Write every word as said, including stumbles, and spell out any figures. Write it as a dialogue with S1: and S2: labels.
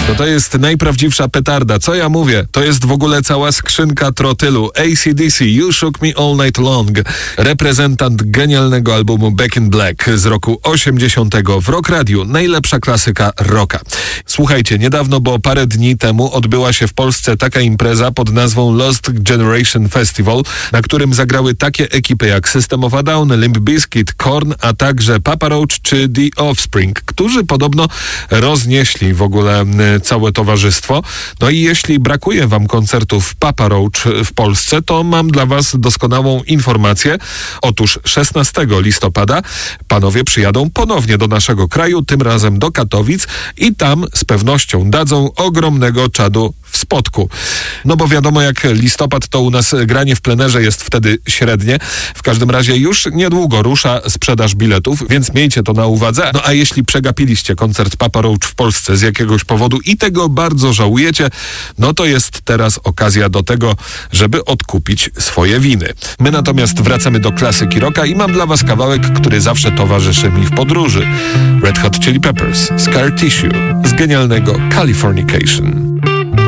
S1: No to jest najprawdziwsza petarda. Co ja mówię? To jest w ogóle cała skrzynka trotylu. A C D C, You Shook Me All Night Long. Reprezentant genialnego albumu Back in Black z roku osiemdziesiątego w Rock Radiu. Najlepsza klasyka rocka. Słuchajcie, niedawno, bo parę dni temu odbyła się w Polsce taka impreza pod nazwą Lost Generation Festival, na którym zagrały takie ekipy jak System of a Down, Limp Bizkit, Korn, a także Papa Roach czy The Offspring, którzy podobno roznieśli w ogóle całe towarzystwo. No i jeśli brakuje wam koncertów Papa Roach w Polsce, to mam dla was doskonałą informację. Otóż szesnastego listopada panowie przyjadą ponownie do naszego kraju, tym razem do Katowic i tam z pewnością dadzą ogromnego czadu w Spodku. No bo wiadomo, jak listopad, to u nas granie w plenerze jest wtedy średnie. W każdym razie już niedługo rusza sprzedaż biletów, więc miejcie to na uwadze. No a jeśli przegapiliście koncert Papa Roach w Polsce z jakiegoś powodu i tego bardzo żałujecie, no to jest teraz okazja do tego, żeby odkupić swoje winy. My natomiast wracamy do klasyki rocka i mam dla was kawałek, który zawsze towarzyszy mi w podróży. Red Hot Chili Peppers, Scar Tissue z genialnego Californication.